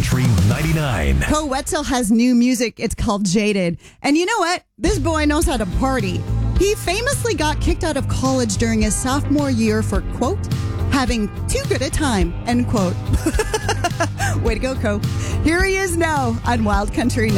Country 99. Co Wetzel has new music. It's called Jaded. And you know what? This boy knows how to party. He famously got kicked out of college during his sophomore year for, quote, having too good a time, end quote. Way to go, Co. Here he is now on Wild Country 99.